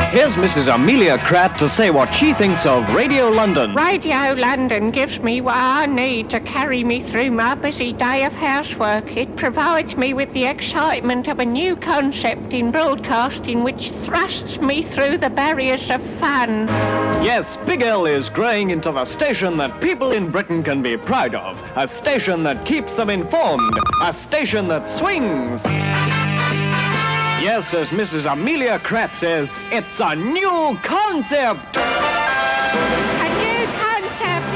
Here's Mrs. Amelia Kratt to say what she thinks of Radio London. Radio London gives me what I need to carry me through my busy day of housework. It provides me with the excitement of a new concept in broadcasting which thrusts me through the barriers of fun. Yes, Big L is growing into the station that people in Britain can be proud of. A station that keeps them informed. A station that swings. Yes, as Mrs. Amelia Kratt says, it's a new concept!